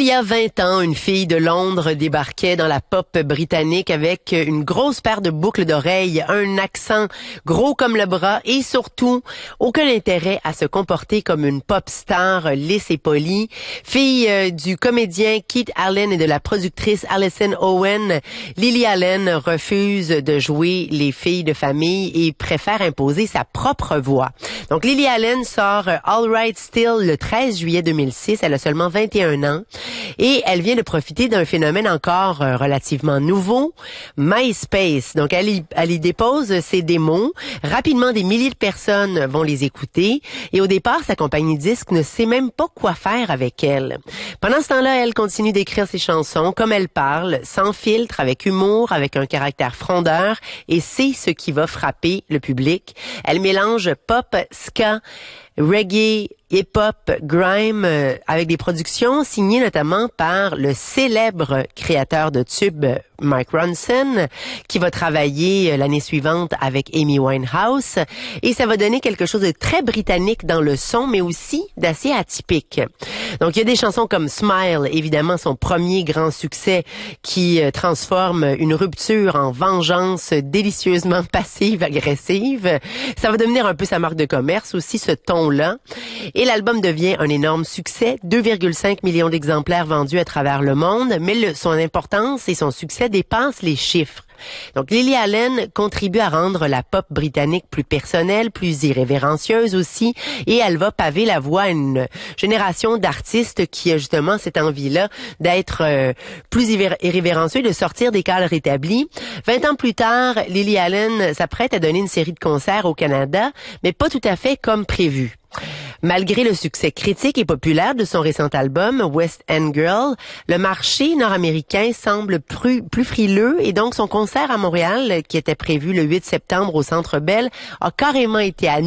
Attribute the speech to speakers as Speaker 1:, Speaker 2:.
Speaker 1: Il y a 20 ans, une fille de Londres débarquait dans la pop britannique avec une grosse paire de boucles d'oreilles, un accent gros comme le bras et surtout aucun intérêt à se comporter comme une pop star lisse et polie. Fille du comédien Keith Allen et de la productrice Alison Owen, Lily Allen refuse de jouer les filles de famille et préfère imposer sa propre voix. Donc Lily Allen sort All Right Still le 13 juillet 2006. Elle a seulement 21 ans. Et elle vient de profiter d'un phénomène encore relativement nouveau, MySpace. Donc, elle y dépose ses démos. Rapidement, des milliers de personnes vont les écouter. Et au départ, sa compagnie disque ne sait même pas quoi faire avec elle. Pendant ce temps-là, elle continue d'écrire ses chansons comme elle parle, sans filtre, avec humour, avec un caractère frondeur. Et c'est ce qui va frapper le public. Elle mélange pop, ska, reggae, hip-hop, grime, avec des productions signées notamment par le célèbre créateur de tubes Mike Ronson, qui va travailler l'année suivante avec Amy Winehouse. Et ça va donner quelque chose de très britannique dans le son, mais aussi d'assez atypique. Donc, il y a des chansons comme Smile, évidemment son premier grand succès, qui transforme une rupture en vengeance délicieusement passive-agressive. Ça va devenir un peu sa marque de commerce aussi, ce ton-là. Et l'album devient un énorme succès, 2,5 millions d'exemplaires vendus à travers le monde, mais son importance et son succès dépassent les chiffres. Donc Lily Allen contribue à rendre la pop britannique plus personnelle, plus irrévérencieuse aussi, et elle va paver la voie à une génération d'artistes qui a justement cette envie-là d'être plus irrévérencieux, de sortir des cadres établis. 20 ans plus tard, Lily Allen s'apprête à donner une série de concerts au Canada, mais pas tout à fait comme prévu. Malgré le succès critique et populaire de son récent album West End Girl, le marché nord-américain semble plus frileux et donc son concert à Montréal, qui était prévu le 8 septembre au Centre Bell, a carrément été annulé.